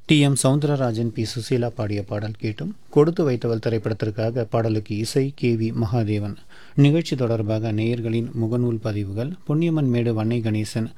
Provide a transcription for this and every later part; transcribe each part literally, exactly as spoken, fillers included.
D M Soundararajan, B Susheela பாடிய பாடல் கேட்டும். கொடுத்து வைத்தவள் திரைப்படத்திற்காக பாடலுக்கு இசை கே வி மகாதேவன். நிகழ்ச்சி தொடர்பாக நேயர்களின் முகநூல் பதிவுகள். பொன்னியம்மன் மேடு வன்னை கணேசன்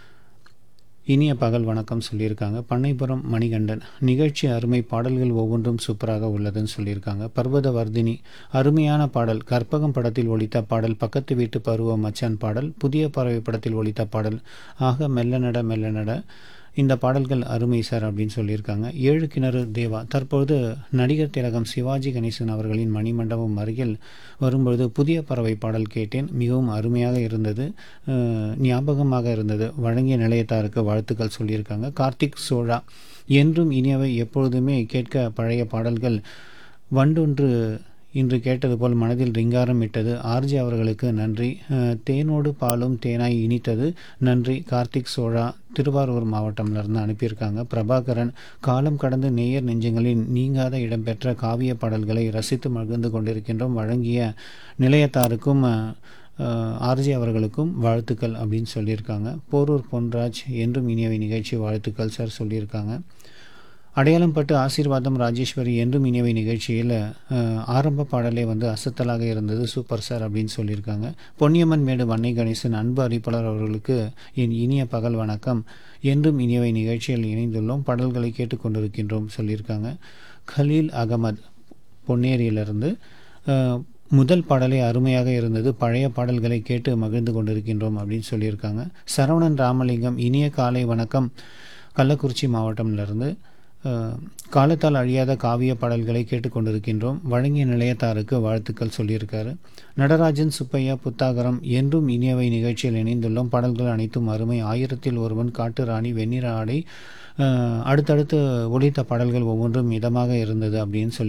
இனிய பகல் வணக்கம் சொல்லியிருக்காங்க. பண்ணைப்புறம் மணிகண்டன், நிகழ்ச்சி அருமை, பாடல்கள் ஒவ்வொன்றும் சூப்பராக உள்ளதுன்னு சொல்லியிருக்காங்க. பர்வத வர்தினி, அருமையான பாடல். கற்பகம் படத்தில் ஒலித்த பாடல், பக்கத்து வீட்டு பருவ மச்சான் பாடல், புதிய பறவை படத்தில் ஒலித்த பாடல், ஆக மெல்ல நட மெல்ல நட, இந்த பாடல்கள் அருமை சார் அப்படின்னு சொல்லியிருக்காங்க. ஏழு கிணறு தேவா, தற்பொழுது நடிகர் திலகம் சிவாஜி கணேசன் அவர்களின் மணிமண்டபம் அருகில் வரும்பொழுது புதிய பறவை பாடல் கேட்டேன், மிகவும் அருமையாக இருந்தது, ஞாபகமாக இருந்தது, வழங்கிய நிலையத்தாருக்கு வாழ்த்துக்கள் சொல்லியிருக்காங்க. கார்த்திக் சோழா, என்றும் இனியவை, எப்பொழுதுமே கேட்க பழைய பாடல்கள், வண்டொன்று இன்று கேட்டது போல் மனதில் ரிங்காரம் இட்டது, ஆர்ஜி அவர்களுக்கு நன்றி, தேனோடு பாலும் தேனாய் இனித்தது, நன்றி. கார்த்திக் சோழா திருவாரூர் மாவட்டம்லேருந்து அனுப்பியிருக்காங்க. பிரபாகரன், காலம் கடந்து நேயர் நெஞ்சங்களில் நீங்காத இடம்பெற்ற காவிய பாடல்களை ரசித்து மகிழ்ந்து கொண்டிருக்கின்றோம், வழங்கிய நிலையத்தாருக்கும் ஆர்ஜி அவர்களுக்கும் வாழ்த்துக்கள் அப்படின்னு சொல்லியிருக்காங்க. போரூர் பொன்ராஜ், என்றும் இனியவை நிகழ்ச்சி வாழ்த்துக்கள் சார் சொல்லியிருக்காங்க. அடையாளம் பட்டு ஆசீர்வாதம் ராஜேஸ்வரி, என்றும் இனியவை நிகழ்ச்சியில் ஆரம்ப பாடலே வந்து அசத்தலாக இருந்தது, சூப்பர் சார் அப்படின்னு சொல்லியிருக்காங்க. பொன்னியம்மன் மேடு வன்னை கணேசன், அன்பு அறிவிப்பாளர் அவர்களுக்கு என் இனிய பகல் வணக்கம், என்றும் இனியவை நிகழ்ச்சியில் இணைந்துள்ளோம், பாடல்களை கேட்டுக்கொண்டிருக்கின்றோம் சொல்லியிருக்காங்க. கலீல் அகமது பொன்னேரியிலிருந்து, முதல் பாடலே அருமையாக இருந்தது, பழைய பாடல்களை கேட்டு மகிழ்ந்து கொண்டிருக்கின்றோம் அப்படின்னு சொல்லியிருக்காங்க. சரவணன் ராமலிங்கம், இனிய காலை வணக்கம், கள்ளக்குறிச்சி மாவட்டம்லேருந்து, காலத்தால் அழியாத காவிய பாடல்களை கேட்டுக்கொண்டிருக்கின்றோம், வழங்கிய நிலையத்தாருக்கு வாழ்த்துக்கள் சொல்லியிருக்காரு. நடராஜன் சுப்பையா புத்தாகரம், என்றும் இனியவை நிகழ்ச்சியில் இணைந்துள்ளோம், பாடல்கள் அனைத்தும் அருமை, ஆயிரத்தில் ஒருவன், காட்டு ராணி, வெண்ணிற ஆடை, அடுத்தடுத்து ஒலித்த பாடல்கள் ஒவ்வொன்றும் இதமாக இருந்தது அப்படின்னு சொல்லி